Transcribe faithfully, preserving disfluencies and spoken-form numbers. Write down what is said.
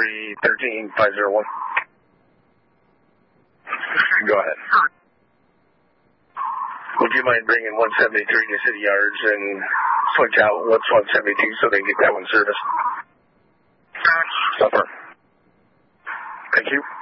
three one three five zero one. Go ahead. Would you mind bringing one seventy-three to City Yards and switch out what's one seventy-two so they can get that one serviced? Supper. Thank you.